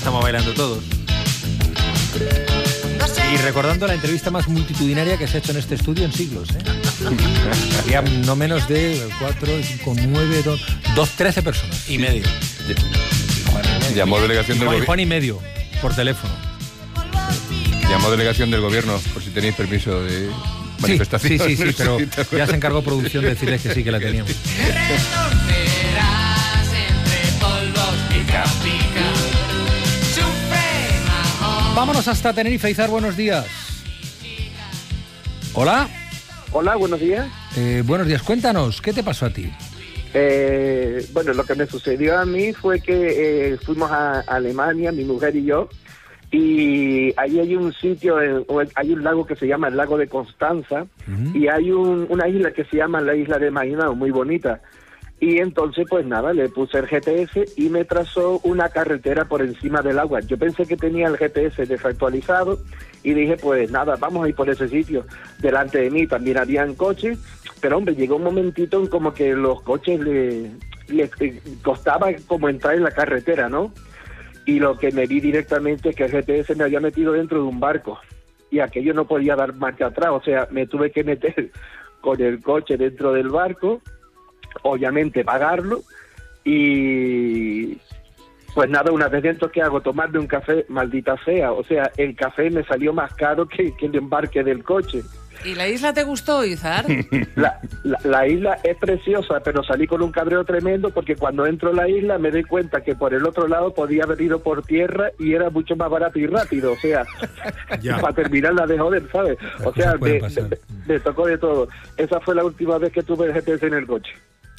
estamos bailando todos. Y recordando la entrevista más multitudinaria que se ha hecho en este estudio en siglos, ¿eh? Había no menos de 4, 5, 9, 13 personas. Y medio. Llamó delegación del gobierno. Juan y medio, por teléfono. Llamó delegación del gobierno, por si tenéis permiso de manifestación. Sí, pero ya se encargó producción de decirles que sí, que la teníamos. Vámonos hasta Tenerife. Izar, buenos días. Hola. Hola, buenos días. Buenos días, cuéntanos, ¿qué te pasó a ti? Bueno, lo que me sucedió a mí fue que fuimos a Alemania, mi mujer y yo, y ahí hay un sitio, hay un lago que se llama el lago de Constanza, y hay una isla que se llama la isla de Mainao, muy bonita. Y entonces, pues nada, le puse el GPS y me trazó una carretera por encima del agua. Yo pensé que tenía el GPS desactualizado y dije, pues nada, vamos a ir por ese sitio. Delante de mí también habían coches, pero hombre, llegó un momentito en como que los coches le costaba como entrar en la carretera, ¿no? Y lo que me vi directamente es que el GPS me había metido dentro de un barco y aquello no podía dar marcha atrás, o sea, me tuve que meter con el coche dentro del barco, obviamente pagarlo, y pues nada, una vez dentro, ¿qué hago? Tomarme un café, maldita sea, o sea, el café me salió más caro que el embarque del coche. ¿Y la isla te gustó, Izar? La isla es preciosa, pero salí con un cabreo tremendo porque cuando entro a la isla me doy cuenta que por el otro lado podía haber ido por tierra y era mucho más barato y rápido, o sea, para terminar la de joder, ¿sabes? O sea, me tocó de todo. Esa fue la última vez que tuve el GPS en el coche.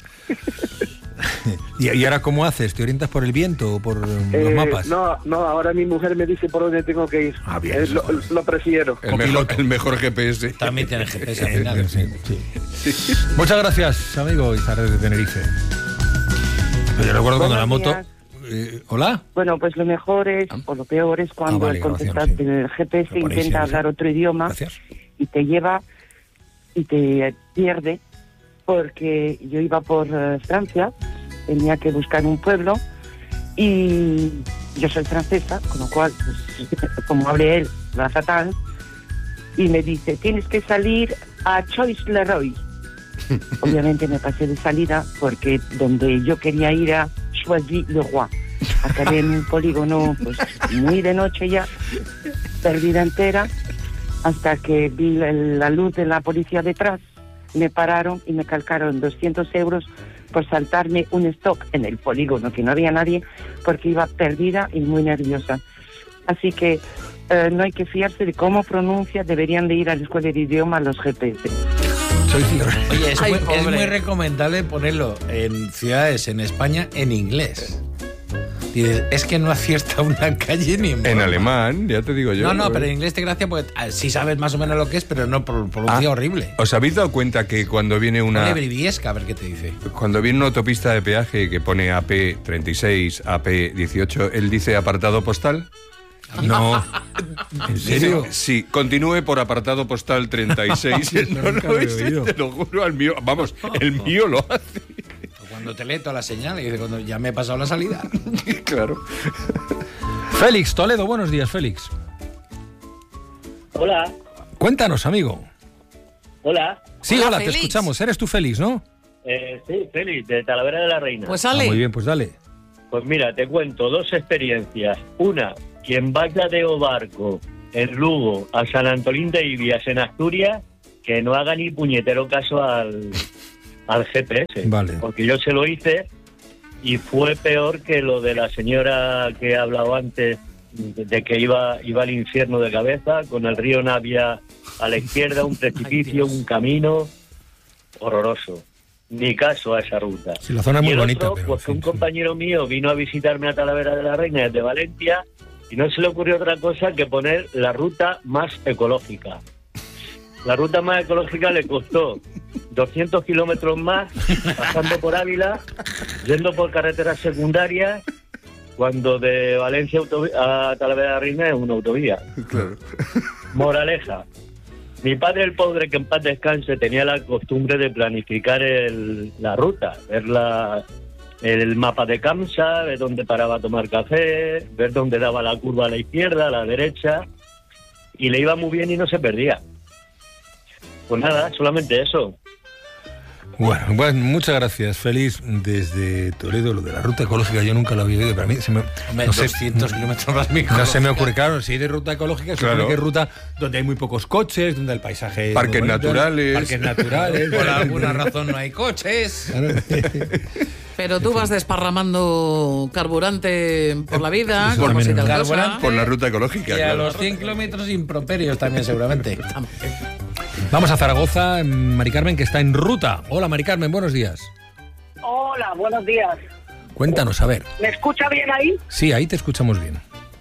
¿Y ahora cómo haces? ¿Te orientas por el viento o por los mapas? No, ahora mi mujer me dice por dónde tengo que ir. Ah, bien. Lo prefiero. El mejor GPS. También tiene GPS al final. Sí. Muchas gracias, amigo Izar de Tenerife. Yo recuerdo cuando la moto... ¿Hola? Bueno, pues lo mejor es, o lo peor es cuando el contestante del GPS intenta hablar otro idioma y te lleva y te pierde, porque yo iba por Francia, tenía que buscar un pueblo y yo soy francesa, con lo cual, pues, como hable él, la fatal, y me dice, tienes que salir a Choisy-le-Roi. Obviamente me pasé de salida porque donde yo quería ir a Choisy-le-Roi. Acabé en un polígono pues muy de noche ya, perdida entera, hasta que vi la luz de la policía detrás. Me pararon y me calcaron 200 euros por saltarme un stop en el polígono, que no había nadie, porque iba perdida y muy nerviosa. Así que no hay que fiarse de cómo pronuncia, deberían de ir a la escuela de idioma los GPS. Oye, es muy recomendable ponerlo en ciudades en España en inglés. Dices, es que no acierta una calle ni en alemán, ya te digo yo. No, pero en inglés te gracia porque sí sabes más o menos lo que es, pero no pronuncia horrible. ¿Os habéis dado cuenta que cuando viene una... Pone Briviesca, a ver qué te dice. Cuando viene una autopista de peaje que pone AP36, AP18, él dice apartado postal? No. ¿En serio? Sí, continúe por apartado postal 36. No lo he oído. Te lo juro, el mío lo hace. Cuando te lee toda la señal y dice, cuando ya me he pasado la salida. Claro. Félix Toledo, buenos días, Félix. Hola. Cuéntanos, amigo. Hola. Sí, hola, te escuchamos. Eres tú, Félix, ¿no? Sí, Félix, de Talavera de la Reina. Pues dale. Muy bien, pues dale. Pues mira, te cuento 2 experiencias. Una, quien vaya de barco en Lugo a San Antolín de Ibias en Asturias, que no haga ni puñetero caso al GPS. Vale. Porque yo se lo hice y fue peor que lo de la señora que he hablado antes, de que iba al infierno de cabeza, con el río Navia a la izquierda, un precipicio, un camino horroroso. Ni caso a esa ruta. Sí, la zona es muy bonita. Otro, pues un compañero mío vino a visitarme a Talavera de la Reina desde Valencia y no se le ocurrió otra cosa que poner la ruta más ecológica. La ruta más ecológica le costó 200 kilómetros más, pasando por Ávila, yendo por carreteras secundarias, cuando de Valencia a Talavera de la Reina es una autovía. Claro. Moraleja. Mi padre, el pobre, que en paz descanse, tenía la costumbre de planificar la ruta, ver la el mapa de Kamsa, ver dónde paraba a tomar café, ver dónde daba la curva a la izquierda, a la derecha, y le iba muy bien y no se perdía. Pues nada, solamente eso. Bueno, muchas gracias, Félix, desde Toledo. Lo de la ruta ecológica yo nunca lo había oído, pero a mí no 200 kilómetros más micro. No se me ocurre, claro, si hay de ruta ecológica, se supone que es ruta donde hay muy pocos coches, donde el paisaje es parques naturales. Por alguna razón no hay coches. Claro. Pero tú vas desparramando carburante por la vida, Por como si tal carburante. cosa. Por la ruta ecológica, Y a claro. los 100 kilómetros improperios también, seguramente. Vamos a Zaragoza, Mari Carmen, que está en ruta. Hola, Mari Carmen, buenos días. Hola, buenos días. Cuéntanos, a ver. ¿Me escucha bien ahí? Sí, ahí te escuchamos bien.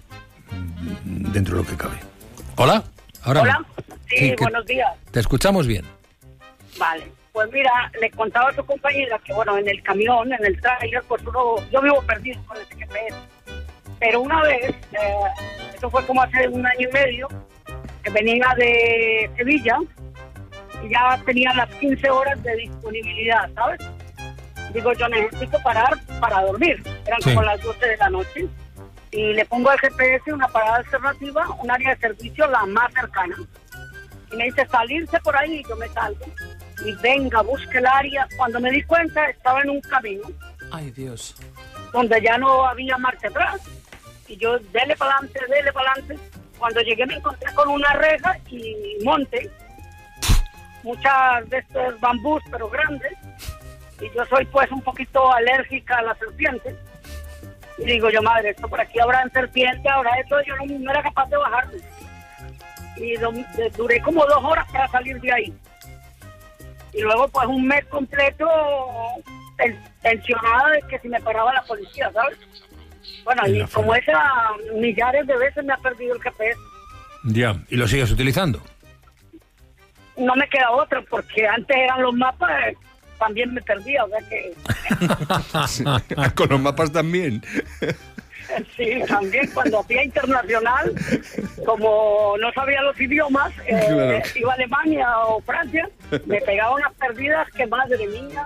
Dentro de lo que cabe. ¿Hola? Ahora Hola. no. Sí, buenos días. Te escuchamos bien. Vale. Pues mira, le contaba a tu compañera que, bueno, en el camión, en el tráiler, pues yo vivo perdido con el GPS. Pero una vez, esto fue como hace 1 año y medio, que venía de Sevilla y ya tenía las 15 horas de disponibilidad, ¿sabes? Digo, yo necesito parar para dormir. Eran como las 12 de la noche. Y le pongo al GPS una parada alternativa, un área de servicio la más cercana. Y me dice salirse por ahí y yo me salgo. Y venga, busque el área. Cuando me di cuenta, estaba en un camino. Ay, Dios. Donde ya no había marcha atrás. Y yo, dele para adelante. Cuando llegué me encontré con una reja y monte. Muchas de estos bambús, pero grandes. Y yo soy pues un poquito alérgica a las serpientes. Y digo yo, madre, esto por aquí habrá serpiente, ahora esto, yo no era capaz de bajarme. Y duré como 2 horas para salir de ahí. Y luego pues 1 mes completo tensionada de que si me paraba la policía, ¿sabes? Bueno, y como esa, millares de veces me ha perdido el GPS. Ya, ¿y lo sigues utilizando? No me queda otro, porque antes eran los mapas, también me perdía, o sea que... Con los mapas también. Sí, también cuando hacía internacional, como no sabía los idiomas, Claro. iba a Alemania o Francia, me pegaba unas perdidas que madre mía.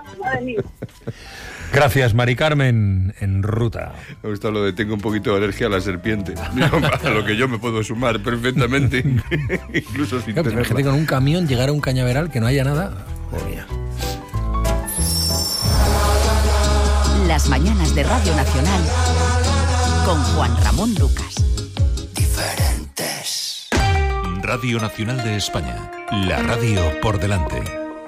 Gracias, Mari Carmen, en ruta. Me gusta lo de tengo un poquito de alergia a la serpiente. A lo que yo me puedo sumar perfectamente, incluso sin Claro, imagínate con un camión llegar a un cañaveral que no haya nada. Joder, mía. Las mañanas de Radio Nacional con Juan Ramón Lucas. Diferentes. Radio Nacional de España. La radio por delante.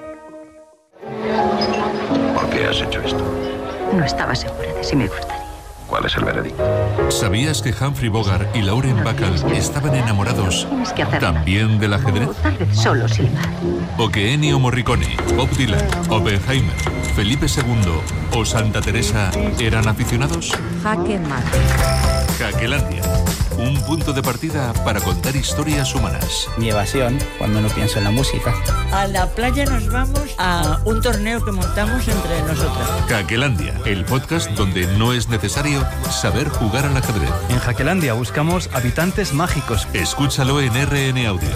¿Por qué has hecho esto? No estaba segura de si me gustaría. ¿Cuál es el veredicto? ¿Sabías que Humphrey Bogart y Lauren Bacall estaban enamorados también del ajedrez? Tal vez solo silbar. ¿O que Ennio Morricone, Bob Dylan, Oppenheimer, Felipe II o Santa Teresa eran aficionados? Jaque mate. Jaquelandia. Un punto de partida para contar historias humanas. Mi evasión cuando no pienso en la música. A la playa nos vamos a un torneo que montamos entre nosotras. Jaquelandia, el podcast donde no es necesario saber jugar al ajedrez. En Jaquelandia buscamos habitantes mágicos. Escúchalo en RN Audio.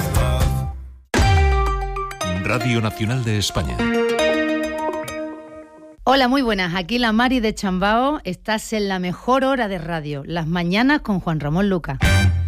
Radio Nacional de España. Hola, muy buenas. Aquí la Mari de Chambao. Estás en la mejor hora de radio, las mañanas con Juan Ramón Lucas.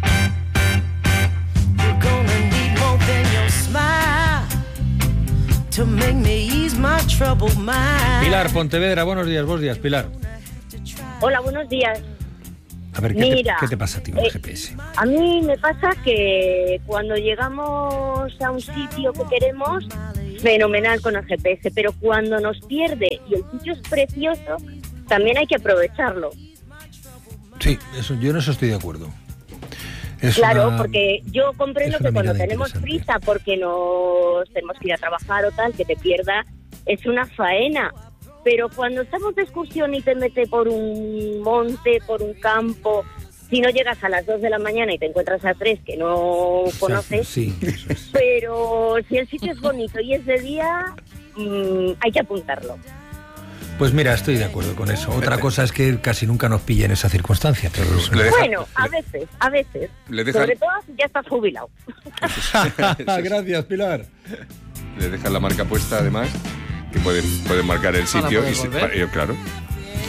Pilar Pontevedra, buenos días, Pilar. Hola, buenos días. A ver, ¿qué te pasa a ti con el GPS? A mí me pasa que cuando llegamos a un sitio que queremos, fenomenal con el GPS, pero cuando nos pierde y el sitio es precioso, también hay que aprovecharlo. Sí, yo en eso estoy de acuerdo. Claro, porque yo comprendo que cuando tenemos prisa porque nos tenemos que ir a trabajar o tal, que te pierda, es una faena. Pero cuando estamos de excursión y te metes por un monte, por un campo, si no llegas a las 2 de la mañana y te encuentras a 3 que no conoces, sí, eso es. Pero si el sitio es bonito y es de día, hay que apuntarlo. Pues mira, estoy de acuerdo con eso. Otra cosa es que casi nunca nos pille en esa circunstancia. Pero bueno, a veces. Sobre todo si ya estás jubilado. Gracias, Pilar. Le dejan la marca puesta, además, que pueden marcar el sitio. ¿Puedes volver? Claro.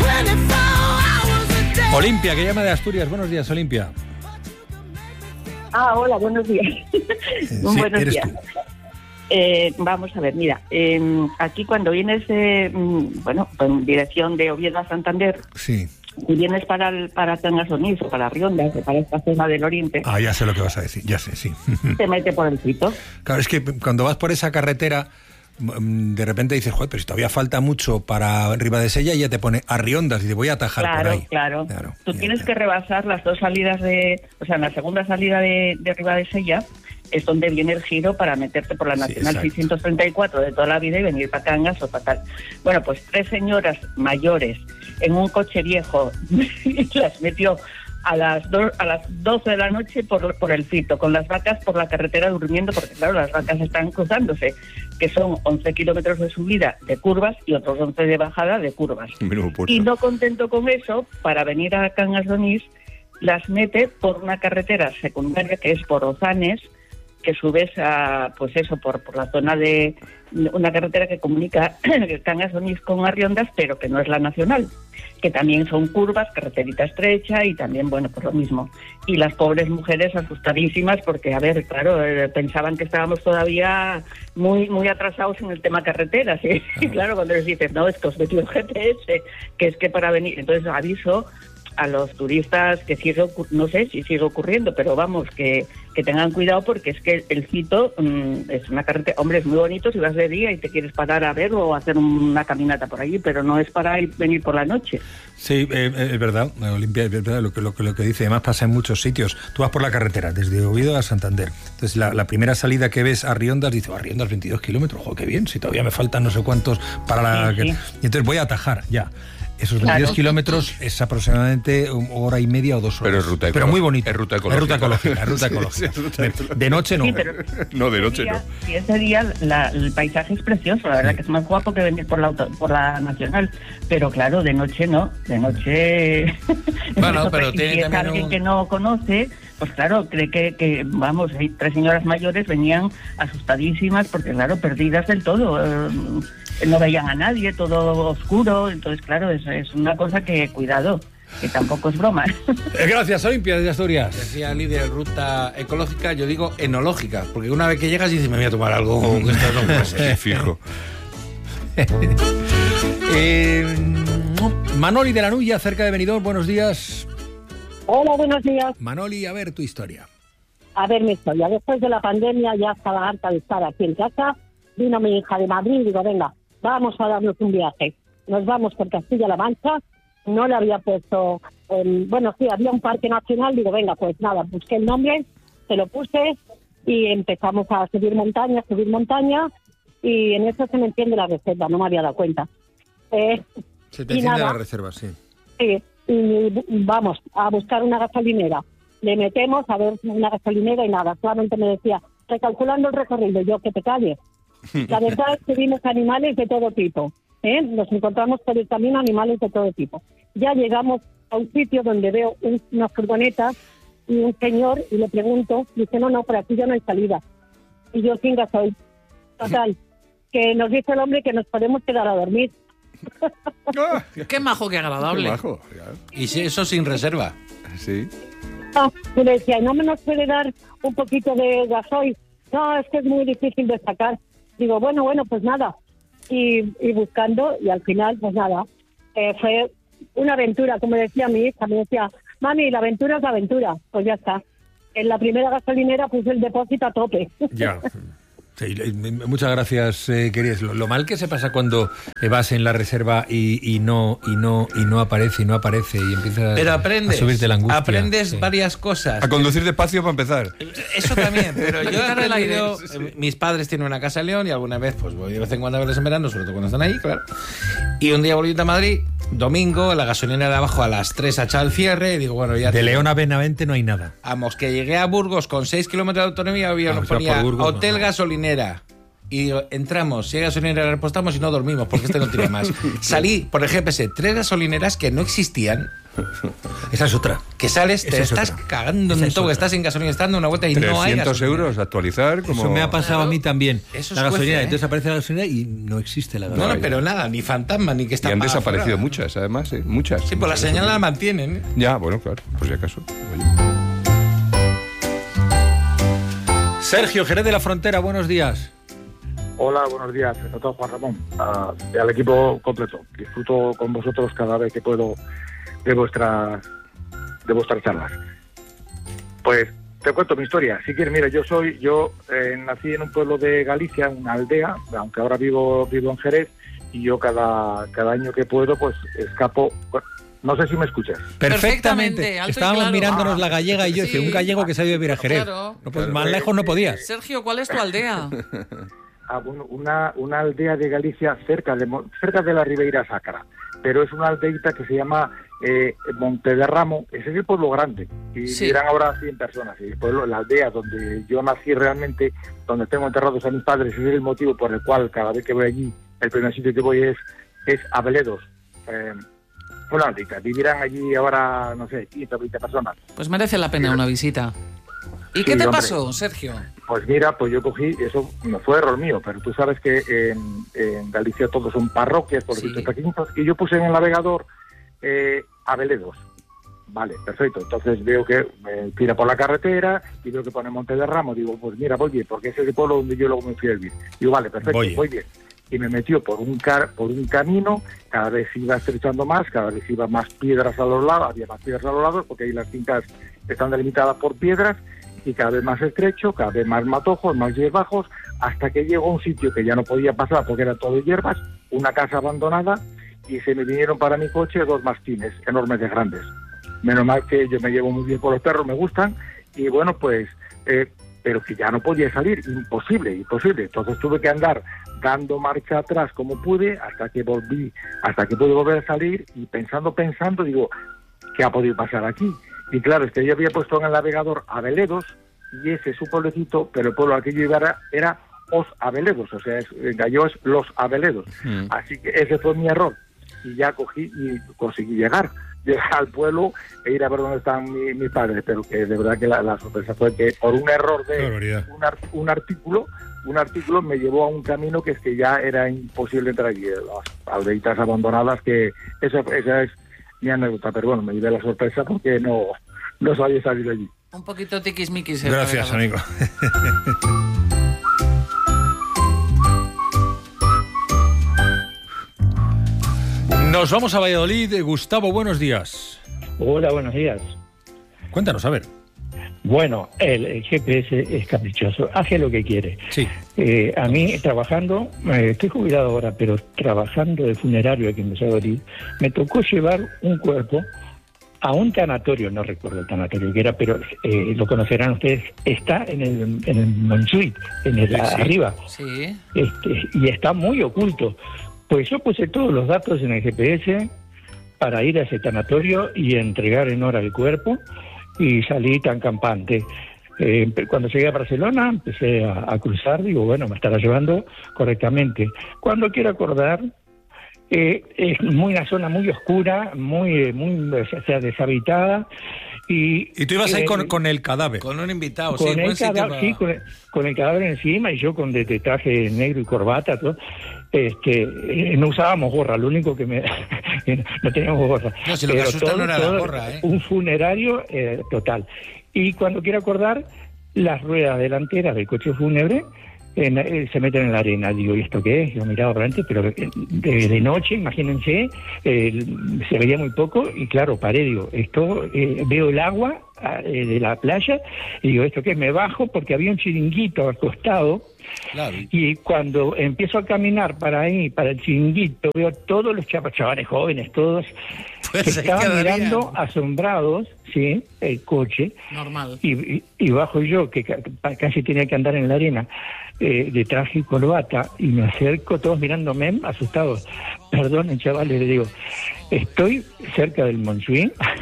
Olimpia, que llama de Asturias. Buenos días, Olimpia. Hola, buenos días. Buenos días. Vamos a ver, mira, aquí cuando vienes, en dirección de Oviedo a Santander, sí, y vienes para Cangas Onís o para Riondas, para esta zona del Oriente. Ya sé lo que vas a decir, ya sé, sí. Te mete por el Fito. Claro, es que cuando vas por esa carretera, de repente dices, joder, pero si todavía falta mucho para Ribadesella, y ya te pone a Riondas y te voy a atajar por ahí. Claro. Tú tienes que rebasar las dos salidas en la segunda salida de Ribadesella es donde viene el giro para meterte por la Nacional 634 de toda la vida y venir para Cangas o para tal. Bueno, pues 3 señoras mayores en un coche viejo y las metió a las 12 de la noche por el Fito, con las vacas por la carretera durmiendo, porque claro, las vacas están cruzándose, que son 11 kilómetros de subida de curvas y otros 11 de bajada de curvas. Y no contento con eso, para venir a Cangas de Onís, las mete por una carretera secundaria que es por Ozanes, que subes por la zona de una carretera que comunica Cangas de Onís con Arriondas, pero que no es la nacional, que también son curvas, carreterita estrecha y también, pues lo mismo. Y las pobres mujeres asustadísimas porque, a ver, claro, pensaban que estábamos todavía muy muy atrasados en el tema carreteras. ¿Sí? Y claro, cuando les dices, no, es que os metí el GPS, que es que para venir... Entonces aviso a los turistas que sigue, no sé si sigue ocurriendo, pero vamos, que tengan cuidado porque es que el Fito es una carretera, hombre, es muy bonito si vas de día y te quieres parar a ver o hacer una caminata por allí, pero no es para venir por la noche. Sí, es verdad, Olimpia, es verdad lo que dice, además pasa en muchos sitios. Tú vas por la carretera, desde Oviedo a Santander, entonces la primera salida que ves a Riondas, dices, Riondas 22 kilómetros, ¡jo, qué bien! Si todavía me faltan no sé cuántos para la... Sí. Y entonces voy a atajar, ya. Esos 22 kilómetros es aproximadamente 1 hora y media o 2 horas. Pero muy bonito. Es ruta ecológica. Es ruta ecológica. De noche no. Sí, pero no, de noche no. Y ese día el paisaje es precioso, la verdad que es más guapo que venir por la nacional. Pero claro, de noche no. De noche... Bueno, pero tiene si es alguien que no conoce, pues claro, cree que vamos, 3 señoras mayores venían asustadísimas porque claro, perdidas del todo. No veían a nadie, todo oscuro, entonces claro, es una cosa que cuidado, que tampoco es broma. Gracias, Olimpia de Asturias. Decía Lidia, ruta ecológica, yo digo enológica, porque una vez que llegas dices, me voy a tomar algo, que esto no puede ser. Fijo. Manoli de la Nulla, cerca de Benidorm, buenos días. Hola, buenos días. Manoli, a ver tu historia. A ver mi historia, después de la pandemia ya estaba harta de estar aquí en casa, vino mi hija de Madrid y digo, venga, vamos a darnos un viaje. Nos vamos por Castilla-La Mancha, no le había puesto, había un parque nacional, digo, venga, pues nada, busqué el nombre, se lo puse y empezamos a subir montaña, y en eso se me entiende la reserva, no me había dado cuenta. Se te enciende la reserva, sí. Sí, y vamos a buscar una gasolinera. Le metemos a ver una gasolinera y nada, solamente me decía, recalculando el recorrido, yo que te calles. La verdad es que vimos animales de todo tipo, nos encontramos por el camino animales de todo tipo. Ya llegamos a un sitio donde veo unas furgonetas y un señor y le pregunto, dice, no, por aquí ya no hay salida. Y yo, ¿quién soy? Total, que nos dice el hombre que nos podemos quedar a dormir. Qué majo, qué agradable. Qué majo, y eso sin reserva. Sí. Y le decía, ¿no me nos puede dar un poquito de gasoil? No, es que es muy difícil de sacar. Digo, bueno, pues nada. Y buscando, y al final, pues nada. Fue una aventura, como decía mi hija. Me decía, mami, la aventura es la aventura. Pues ya está. En la primera gasolinera puse el depósito a tope. Ya. Sí, muchas gracias, queridos. Lo mal que se pasa cuando vas en la reserva y no aparece y empieza a subirte la angustia. Aprendes varias cosas. A conducir despacio para empezar. Eso también, pero yo he aprendido, mis padres tienen una casa en León y alguna vez pues voy de vez en cuando a verles en verano, sobre todo cuando están ahí, claro. Y un día volví a Madrid, domingo, la gasolinera de abajo a las 3 ha echado el cierre y digo, bueno, ya... De León a Benavente no hay nada. Vamos, que llegué a Burgos con 6 kilómetros de autonomía y ponía Burgos, hotel gasolinera. Y digo, entramos, si hay gasolinera repostamos y no dormimos porque este no tiene más. Salí por el GPS 3 gasolineras que no existían Esa es otra. Que sales, te estás cagando en todo, que estás en gasolina, estás dando una vuelta y no hay gasolina. 300 euros actualizar. Como... Eso me ha pasado a mí también. Eso la gasolina, cuesta, entonces aparece la gasolina y no existe la gasolina. No, pero nada, ni fantasma, ni que está. Y han desaparecido fuera. muchas, además, muchas. Sí, pues la señal la mantienen. Ya, bueno, claro, por si acaso. Sergio, Jerez de la Frontera, buenos días. Hola, buenos días, sobre todo Juan Ramón, al equipo completo. Disfruto con vosotros cada vez que puedo de vuestras charlas. Pues te cuento mi historia. Si quieres, mira, yo nací en un pueblo de Galicia, una aldea, aunque ahora vivo en Jerez, y yo cada año que puedo, pues escapo. Bueno, no sé si me escuchas. Perfectamente. Estábamos claro. mirándonos la gallega y yo, sí. Un gallego que se ha ido a vivir a Jerez. Claro. No, pues, más lejos no podías. Sergio, ¿cuál es tu aldea? Bueno, una aldea de Galicia cerca de la Ribeira Sacra, pero es una aldeita que se llama Montederramo. Ese es el pueblo grande y vivirán ahora 100 personas. Y el pueblo, la aldea donde yo nací realmente, donde tengo enterrados a mis padres, ese es el motivo por el cual cada vez que voy allí, el primer sitio que voy es Abeledos. Una aldeita, vivirán allí ahora, no sé, 15 o 20 personas. Pues merece la pena una visita. ¿Y qué te pasó, Sergio? Pues mira, pues yo cogí, eso no fue error mío, pero tú sabes que en Galicia todos son parroquias, por decirlo pequeñitos, y yo puse en el navegador Abeledos. Vale, perfecto. Entonces veo que me tira por la carretera y veo que pone Montederramo. Digo, pues mira, voy bien, porque ese es el pueblo donde yo luego me fui a vivir. Digo, vale, perfecto, voy bien. Y me metió por un camino, cada vez iba estrechando más, cada vez iba más piedras a los lados, había más piedras a los lados, porque ahí las fincas están delimitadas por piedras, y cada vez más estrecho, cada vez más matojos, más hierbajos, hasta que llegó a un sitio que ya no podía pasar porque era todo hierbas, una casa abandonada, y se me vinieron para mi coche 2 mastines enormes de grandes. Menos mal que yo me llevo muy bien con los perros, me gustan, y bueno, pues, pero que ya no podía salir, imposible. Entonces tuve que andar dando marcha atrás como pude, hasta que pude volver a salir, y pensando, digo, ¿qué ha podido pasar aquí? Y claro, es que yo había puesto en el navegador Abeledos, y ese es su pueblecito, pero el pueblo al que yo iba era Os Abeledos, o sea, en gallego es Los Abeledos. Así que ese fue mi error. Y ya cogí y conseguí llegar al pueblo e ir a ver dónde están mis padres, pero que de verdad que la sorpresa fue que por un error de un artículo me llevó a un camino que es que ya era imposible entrar allí, las aldeitas abandonadas, que esa es mi anécdota, pero bueno, me llevé la sorpresa porque no sabía salir de allí. Un poquito tiquismiquis. Gracias, amigo. Nos vamos a Valladolid. Gustavo, buenos días. Hola, buenos días. Cuéntanos, a ver. Bueno, el GPS es caprichoso, hace lo que quiere. Sí. A mí, trabajando, estoy jubilado ahora, pero trabajando de funerario aquí en Valladolid, me tocó llevar un cuerpo a un tanatorio, no recuerdo el tanatorio que era, pero lo conocerán ustedes, está en el Montjuïc, arriba. Sí. Y está muy oculto. Pues yo puse todos los datos en el GPS para ir a ese tanatorio y entregar en hora el cuerpo, y salí tan campante. Cuando llegué a Barcelona empecé a cruzar, digo, bueno, me estará llevando correctamente. Cuando quiero acordar, es una zona muy oscura, muy deshabitada. Y tú ibas ahí con el cadáver. Con un invitado, con el cadáver encima, y yo con de traje negro y corbata, todo. No usábamos gorra, lo único que no teníamos gorra. No, si lo que asusta no era la gorra, Un funerario total. Y cuando quiero acordar, las ruedas delanteras del coche fúnebre se meten en la arena. Digo, ¿y esto qué es? Yo miraba para adelante, pero de noche, imagínense, se veía muy poco, y claro, paré, digo, veo el agua de la playa, y digo, ¿esto qué es? Me bajo porque había un chiringuito al costado. Claro. Y cuando empiezo a caminar para el chiringuito, veo todos los chavales jóvenes, todos que estaban mirando asombrados, ¿sí? El coche. Normal. Y bajo yo, que casi tenía que andar en la arena, de traje y corbata, y me acerco, todos mirándome asustados. Perdonen, chavales, les digo, estoy cerca del Montjuïc.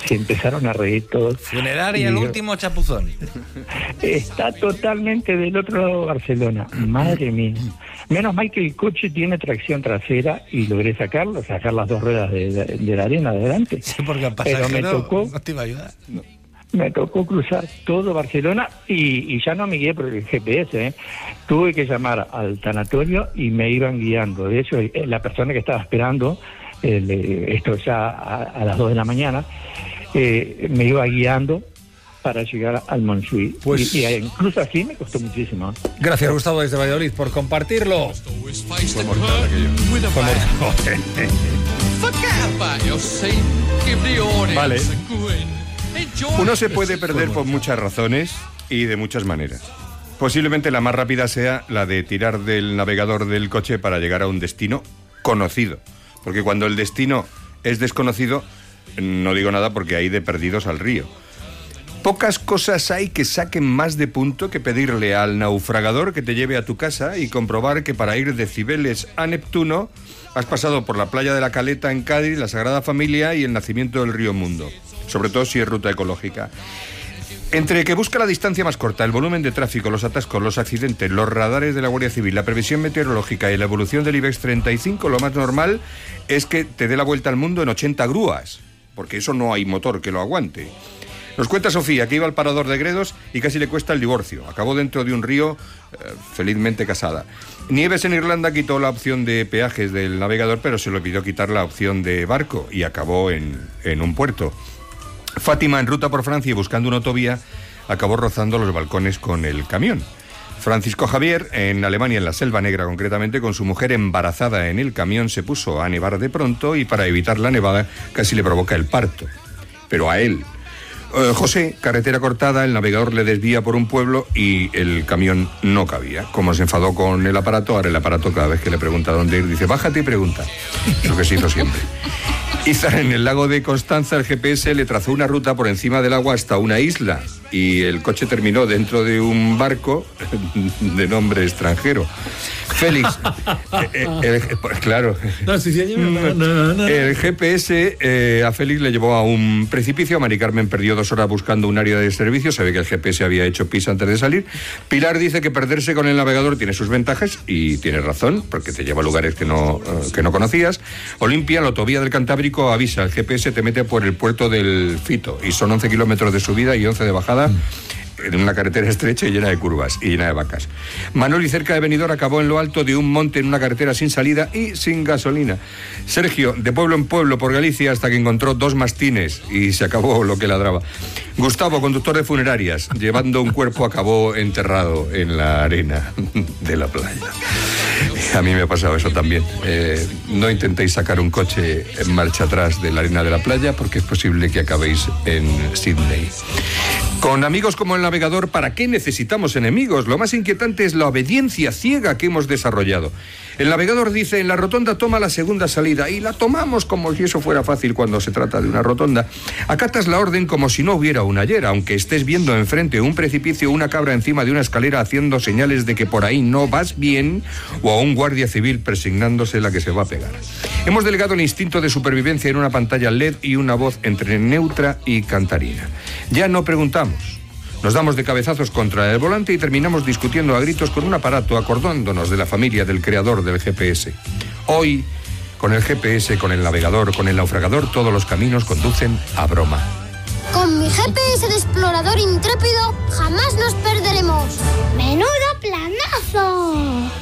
Se empezaron a reír todos. Funeraria, el último chapuzón. Está totalmente del otro lado de Barcelona. Madre mía. Menos mal que el coche tiene tracción trasera y logré sacar las dos ruedas de la arena de adelante. Sí, porque al pero me tocó, no te iba a ayudar. No. Me tocó cruzar todo Barcelona y ya no me guié por el GPS. Tuve que llamar al tanatorio y me iban guiando. De hecho, la persona que estaba esperando, esto ya a las 2 de la mañana, me iba guiando para llegar al Montjuïc. Pues, y incluso así me costó muchísimo. Gracias, Gustavo, desde Valladolid, por compartirlo. Fue mortal aquello. Vale. Uno se puede perder por muchas razones y de muchas maneras. Posiblemente la más rápida sea la de tirar del navegador del coche para llegar a un destino conocido. Porque cuando el destino es desconocido, no digo nada porque hay de perdidos al río. Pocas cosas hay que saquen más de punto que pedirle al naufragador que te lleve a tu casa y comprobar que para ir de Cibeles a Neptuno has pasado por la playa de la Caleta en Cádiz, la Sagrada Familia y el nacimiento del río Mundo. Sobre todo si es ruta ecológica. Entre que busca la distancia más corta, el volumen de tráfico, los atascos, los accidentes, los radares de la Guardia Civil, la previsión meteorológica y la evolución del IBEX 35, lo más normal es que te dé la vuelta al mundo en 80 grúas, porque eso no hay motor que lo aguante. Nos cuenta Sofía que iba al parador de Gredos y casi le cuesta el divorcio. Acabó dentro de un río, felizmente casada. Nieves en Irlanda quitó la opción de peajes del navegador, pero se le olvidó quitar la opción de barco y acabó en un puerto. Fátima, en ruta por Francia y buscando una autovía, acabó rozando los balcones con el camión. Francisco Javier, en Alemania, en la Selva Negra concretamente, con su mujer embarazada en el camión, se puso a nevar de pronto y para evitar la nevada casi le provoca el parto. Pero a él. José, carretera cortada, el navegador le desvía por un pueblo y el camión no cabía. Como se enfadó con el aparato, ahora el aparato cada vez que le pregunta dónde ir, dice, bájate y pregunta. Lo que se hizo siempre. Izar, en el lago de Constanza, el GPS le trazó una ruta por encima del agua hasta una isla y el coche terminó dentro de un barco de nombre extranjero. Félix, pues claro, el GPS a Félix le llevó a un precipicio. A Mari Carmen perdió 2 horas buscando un área de servicio. Se ve que el GPS había hecho pis antes de salir. Pilar dice que perderse con el navegador tiene sus ventajas y tiene razón, porque te lleva a lugares que no conocías. Olimpia, la autovía del Cantábrico, avisa, el GPS te mete por el puerto del Fito y son 11 kilómetros de subida y 11 de bajada en una carretera estrecha y llena de curvas y llena de vacas. Manoli, cerca de Benidorm, acabó en lo alto de un monte en una carretera sin salida y sin gasolina. Sergio, de pueblo en pueblo por Galicia hasta que encontró 2 mastines y se acabó lo que ladraba. Gustavo, conductor de funerarias, llevando un cuerpo, acabó enterrado en la arena de la playa. A mí me ha pasado eso también. No intentéis sacar un coche en marcha atrás de la arena de la playa porque es posible que acabéis en Sydney. Con amigos como el navegador, ¿para qué necesitamos enemigos? Lo más inquietante es la obediencia ciega que hemos desarrollado. El navegador dice, en la rotonda toma la segunda salida, y la tomamos como si eso fuera fácil cuando se trata de una rotonda. Acatas la orden como si no hubiera un ayer, aunque estés viendo enfrente un precipicio, una cabra encima de una escalera haciendo señales de que por ahí no vas bien, o a un guardia civil presignándose la que se va a pegar. Hemos delegado el instinto de supervivencia en una pantalla LED y una voz entre neutra y cantarina. Ya no preguntamos. Nos damos de cabezazos contra el volante y terminamos discutiendo a gritos con un aparato, acordándonos de la familia del creador del GPS. Hoy, con el GPS, con el navegador, con el naufragador, todos los caminos conducen a Broma. Con mi GPS de explorador intrépido, jamás nos perderemos. ¡Menudo planazo!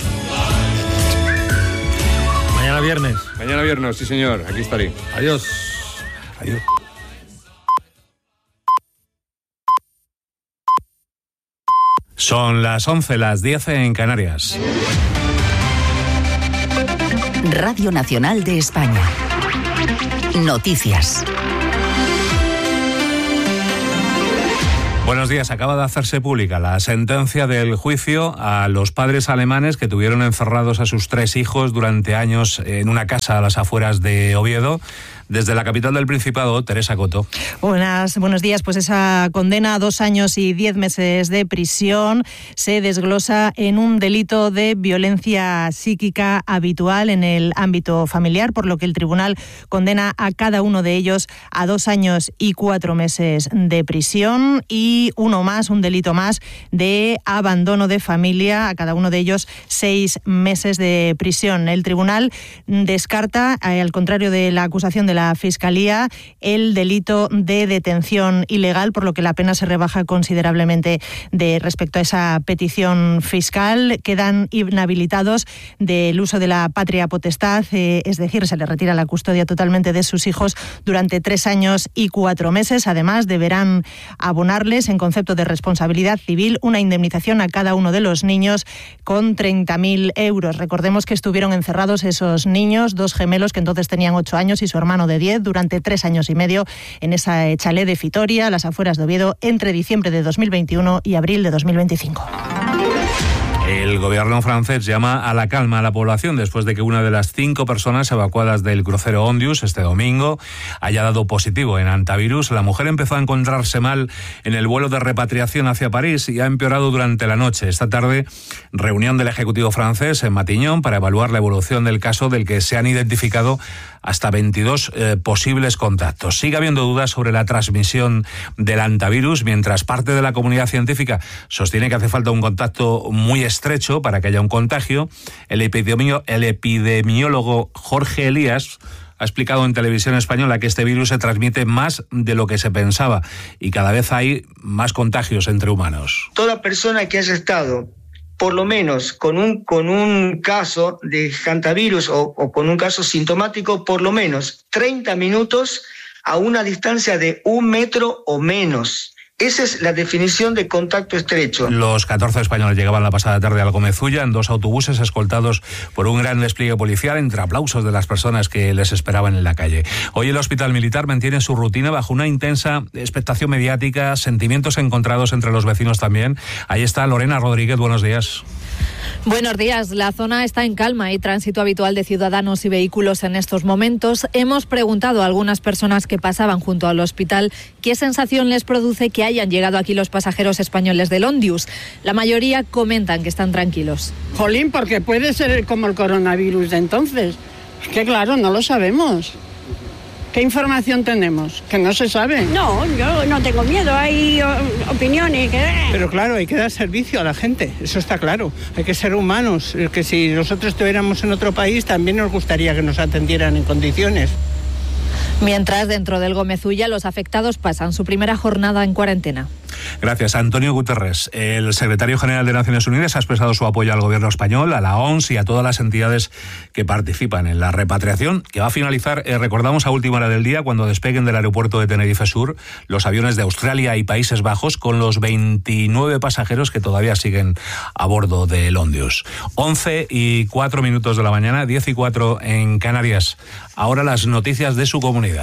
Mañana viernes. Mañana viernes, sí señor, aquí estaré. Adiós. Adiós. Son las 11, las 10 en Canarias. Radio Nacional de España. Noticias. Buenos días. Acaba de hacerse pública la sentencia del juicio a los padres alemanes que tuvieron encerrados a sus 3 hijos durante años en una casa a las afueras de Oviedo. Desde la capital del Principado, Teresa Coto. Buenos días. Pues esa condena a 2 años y 10 meses de prisión se desglosa en un delito de violencia psíquica habitual en el ámbito familiar, por lo que el tribunal condena a cada uno de ellos a 2 años y 4 meses de prisión y un delito más de abandono de familia, a cada uno de ellos 6 meses de prisión. El tribunal descarta, al contrario de la acusación de la Fiscalía, el delito de detención ilegal, por lo que la pena se rebaja considerablemente respecto a esa petición fiscal. Quedan inhabilitados del uso de la patria potestad, es decir, se les retira la custodia totalmente de sus hijos durante 3 años y 4 meses. Además, deberán abonarles, en concepto de responsabilidad civil, una indemnización a cada uno de los niños con 30.000 euros. Recordemos que estuvieron encerrados esos niños, 2 gemelos que entonces tenían 8 años y su hermano de 10, durante 3 años y medio en esa chalet de Fitoria, a las afueras de Oviedo, entre diciembre de 2021 y abril de 2025. El gobierno francés llama a la calma a la población después de que una de las 5 personas evacuadas del crucero Ondius este domingo haya dado positivo en antivirus. La mujer empezó a encontrarse mal en el vuelo de repatriación hacia París y ha empeorado durante la noche. Esta tarde, reunión del Ejecutivo francés en Matignon para evaluar la evolución del caso, del que se han identificado hasta 22 posibles contactos. Sigue habiendo dudas sobre la transmisión del antivirus, mientras parte de la comunidad científica sostiene que hace falta un contacto muy estrecho para que haya un contagio. El epidemiólogo Jorge Elías ha explicado en Televisión Española que este virus se transmite más de lo que se pensaba y cada vez hay más contagios entre humanos. Toda persona que haya estado por lo menos con un caso de hantavirus o con un caso sintomático, por lo menos 30 minutos a una distancia de 1 metro o menos. Esa es la definición de contacto estrecho. Los 14 españoles llegaban la pasada tarde a Alcomezulla en 2 autobuses escoltados por un gran despliegue policial, entre aplausos de las personas que les esperaban en la calle. Hoy el Hospital Militar mantiene su rutina bajo una intensa expectación mediática, sentimientos encontrados entre los vecinos también. Ahí está Lorena Rodríguez, buenos días. Buenos días. La zona está en calma. Hay tránsito habitual de ciudadanos y vehículos en estos momentos. Hemos preguntado a algunas personas que pasaban junto al hospital qué sensación les produce que hayan llegado aquí los pasajeros españoles del Ondius. La mayoría comentan que están tranquilos. Jolín, porque puede ser como el coronavirus de entonces. Es que claro, no lo sabemos. ¿Qué información tenemos? Que no se sabe. No, yo no tengo miedo, hay opiniones. Pero claro, hay que dar servicio a la gente, eso está claro. Hay que ser humanos, que si nosotros estuviéramos en otro país también nos gustaría que nos atendieran en condiciones. Mientras, dentro del Gómezulla, los afectados pasan su primera jornada en cuarentena. Gracias. Antonio Guterres, el secretario general de Naciones Unidas, ha expresado su apoyo al gobierno español, a la OMS y a todas las entidades que participan en la repatriación, que va a finalizar, recordamos, a última hora del día, cuando despeguen del aeropuerto de Tenerife Sur los aviones de Australia y Países Bajos, con los 29 pasajeros que todavía siguen a bordo del Ondius. 11:04 de la mañana, 10:04 en Canarias. Ahora las noticias de su comunidad.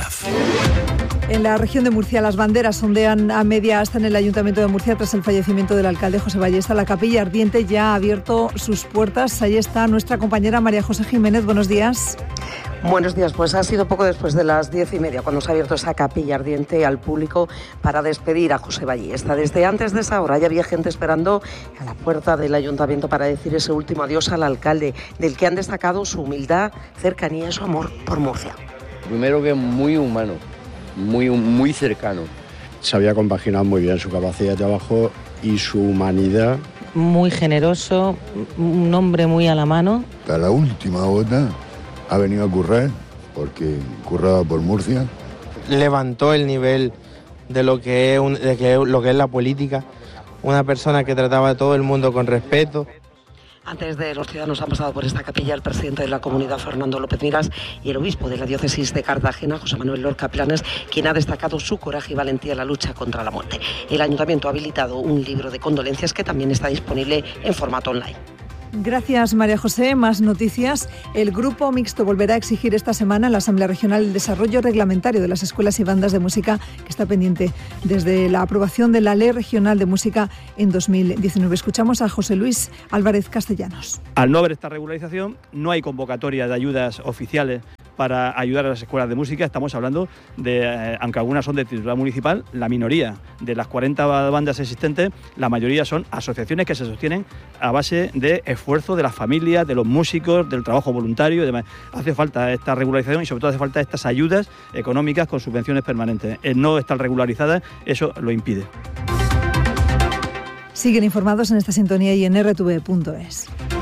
En la región de Murcia, las banderas ondean a media asta en el Ayuntamiento de Murcia tras el fallecimiento del alcalde José Ballesta. La Capilla Ardiente ya ha abierto sus puertas. Ahí está nuestra compañera María José Jiménez. Buenos días. Buenos días, pues ha sido poco después de las 10:30 cuando se ha abierto esa Capilla Ardiente al público para despedir a José Ballesta. Desde antes de esa hora ya había gente esperando a la puerta del ayuntamiento para decir ese último adiós al alcalde, del que han destacado su humildad, cercanía y su amor por Murcia. Primero que muy humano, muy cercano. Se había compaginado muy bien su capacidad de trabajo y su humanidad. Muy generoso, un hombre muy a la mano. Hasta la última gota ha venido a currar, porque curraba por Murcia. Levantó el nivel de lo que es la política, una persona que trataba a todo el mundo con respeto. Antes de los ciudadanos han pasado por esta capilla el presidente de la comunidad, Fernando López Miras, y el obispo de la diócesis de Cartagena, José Manuel Lorca Planes, quien ha destacado su coraje y valentía en la lucha contra la muerte. El ayuntamiento ha habilitado un libro de condolencias que también está disponible en formato online. Gracias, María José. Más noticias. El Grupo Mixto volverá a exigir esta semana en la Asamblea Regional el desarrollo reglamentario de las escuelas y bandas de música, que está pendiente desde la aprobación de la Ley Regional de Música en 2019. Escuchamos a José Luis Álvarez Castellanos. Al no haber esta regularización, no hay convocatoria de ayudas oficiales para ayudar a las escuelas de música. Estamos hablando de, aunque algunas son de titularidad municipal, la minoría de las 40 bandas existentes, la mayoría son asociaciones que se sostienen a base de esfuerzo de las familias, de los músicos, del trabajo voluntario y demás. Hace falta esta regularización y sobre todo hace falta estas ayudas económicas con subvenciones permanentes. El no estar regularizadas, eso lo impide. Siguen informados en esta sintonía y en rtv.es.